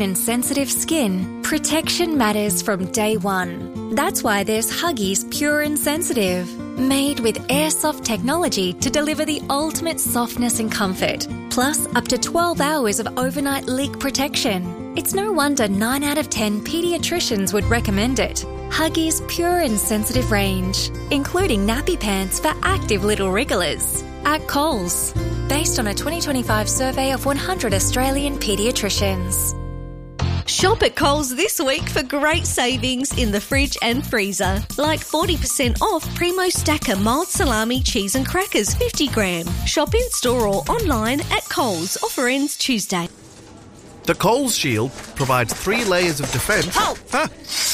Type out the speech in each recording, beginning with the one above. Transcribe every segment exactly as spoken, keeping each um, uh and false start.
In sensitive skin, protection matters from day one. That's why there's Huggies Pure and Sensitive, made with airsoft technology to deliver the ultimate softness and comfort, plus up to twelve hours of overnight leak protection. It's no wonder nine out of ten paediatricians would recommend it. Huggies Pure and Sensitive range, including nappy pants for active little wrigglers. At Coles, based on a twenty twenty-five survey of one hundred Australian paediatricians. Shop at Coles this week for great savings in the fridge and freezer. Like forty percent off Primo Stacker mild salami, cheese and crackers fifty gram. Shop in store or online at Coles. Offer ends Tuesday. The Coles Shield provides three layers of defence. Halt! Huh?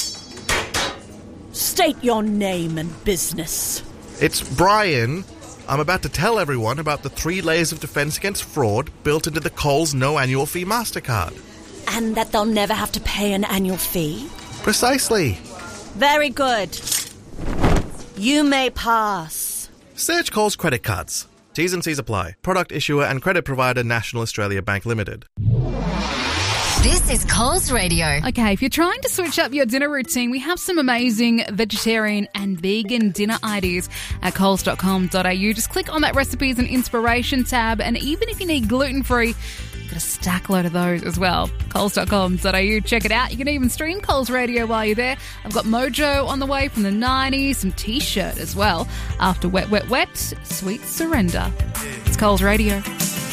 State your name and business. It's Brian. I'm about to tell everyone about the three layers of defence against fraud built into the Coles no annual fee MasterCard. And that they'll never have to pay an annual fee? Precisely. Very good. You may pass. Search Coles credit cards. T's and C's apply. Product issuer and credit provider National Australia Bank Limited. This is Coles Radio. Okay, if you're trying to switch up your dinner routine, we have some amazing vegetarian and vegan dinner ideas at coles dot com dot a u. Just click on that recipes and inspiration tab, and even if you need gluten-free, we've got a stack load of those as well. coles dot com dot a u. Check it out. You can even stream Coles Radio while you're there. I've got Mojo on the way from the nineties, some T-shirt as well. After Wet, Wet, Wet, Sweet Surrender. It's Coles Radio.